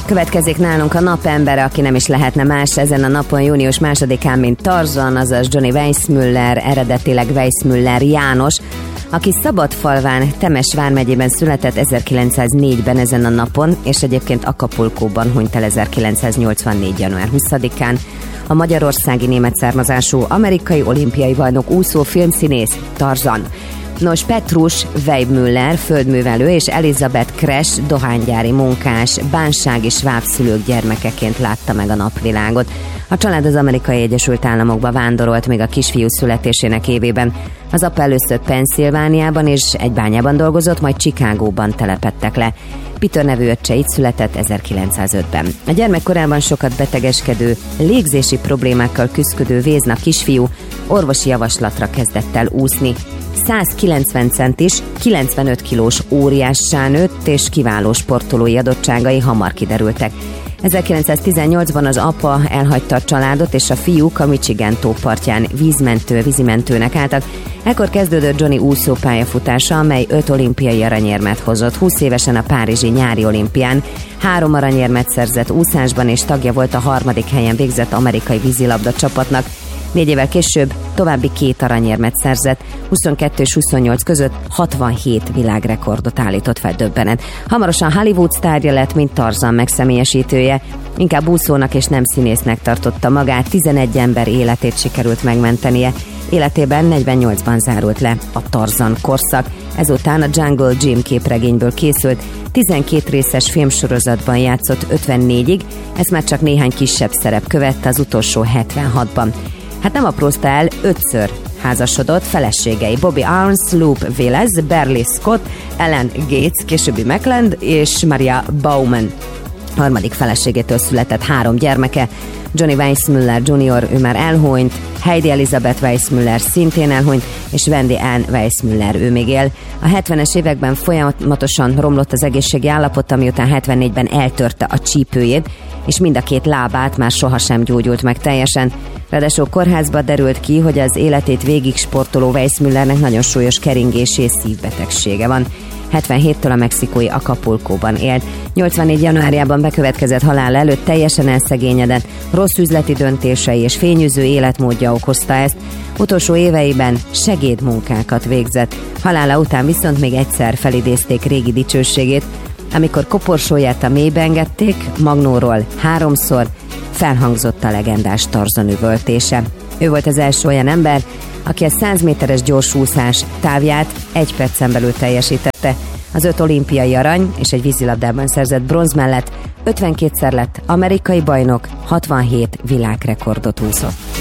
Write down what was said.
Következik nálunk a napembere, aki nem is lehetne más ezen a napon, június 2-án, mint Tarzan, azaz Johnny Weissmuller, eredetileg Weissmuller János, aki Szabadfalván, Temes vármegyében született 1904-ben ezen a napon, és egyébként Acapulcóban hunyt el 1984. január 20-án. A magyarországi német származású amerikai olimpiai bajnok úszó, filmszínész, Tarzan. Nos, Petrus Weissmuller földművelő és Elizabeth Crash dohánygyári munkás, bánsági sváb szülők gyermekeként látta meg a napvilágot. A család az Amerikai Egyesült Államokba vándorolt még a kisfiú születésének évében. Az apa először Pennsylvániában és egy bányában dolgozott, majd Chicagóban telepedtek le. Peter nevű öccse itt született 1905-ben. A gyermekkorában sokat betegeskedő, légzési problémákkal küszködő Vézna kisfiú orvosi javaslatra kezdett el úszni. 190 centis, 95 kilós óriássá nőtt, és kiváló sportolói adottságai hamar kiderültek. 1918-ban az apa elhagyta a családot, és a fiúk a Michigan tó partján vízimentőnek álltak. Ekkor kezdődött Johnny úszó pályafutása, amely 5 olimpiai aranyérmet hozott. 20 évesen a párizsi nyári olimpián 3 aranyérmet szerzett úszásban, és tagja volt a 3. helyen végzett amerikai vízilabda csapatnak. 4 évvel később további 2 aranyérmet szerzett, 22 és 28 között 67 világrekordot állított fel, döbbenet. Hamarosan Hollywood sztárja lett, mint Tarzan megszemélyesítője. Inkább úszónak és nem színésznek tartotta magát, 11 ember életét sikerült megmentenie. Életében 48-ban zárult le a Tarzan korszak. Ezután a Jungle Jim képregényből készült 12 részes filmsorozatban játszott 54-ig, ez már csak néhány kisebb szerep követte, az utolsó 76-ban. Hát nem aprózta el, 5-ször házasodott, feleségei Bobby Arns, Lupe Velez, Beryl Scott, Ellen Gates, későbbi McLeod és Maria Bauman. Harmadik feleségétől született 3 gyermeke, Johnny Weissmuller Jr., ő már elhunyt, Heidi Elizabeth Weissmuller szintén elhunyt, és Wendy Ann Weissmuller, ő még él. A 70-es években folyamatosan romlott az egészségi állapota, miután 74-ben eltörte a csípőjét, és mind a 2 lábát már sohasem gyógyult meg teljesen. Ráadásul kórházba derült ki, hogy az életét végig sportoló Weissmullernek nagyon súlyos keringési és szívbetegsége van. 77-től a mexikói Acapulcóban élt. 84. januárjában bekövetkezett halála előtt teljesen elszegényedett, rossz üzleti döntései és fényűző életmódja okozta ezt. Utolsó éveiben segédmunkákat végzett. Halála után viszont még egyszer felidézték régi dicsőségét, amikor koporsóját a mélybe engedték, magnóról 3-szor felhangzott a legendás Tarzan üvöltése. Ő volt az első olyan ember, aki a 100 méteres gyorsúszás távját 1 percen belül teljesítette. Az 5 olimpiai arany és egy vízilabdában szerzett bronz mellett 52-szer lett amerikai bajnok, 67 világrekordot úszott.